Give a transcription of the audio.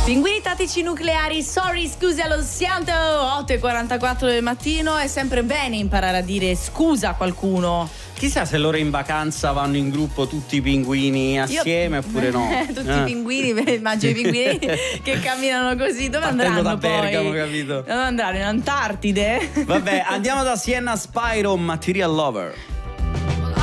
Pinguini tattici nucleari, sorry, scusi allo scianto. 8:44 del mattino. È sempre bene imparare a dire scusa a qualcuno. Chissà se loro in vacanza vanno in gruppo tutti i pinguini assieme oppure no. Tutti i pinguini, immagino i pinguini che camminano così. Dove Partendo andranno da Bergamo, poi? capito? Dove andranno? In Antartide? Vabbè, andiamo da Sienna Spyro, Material Lover.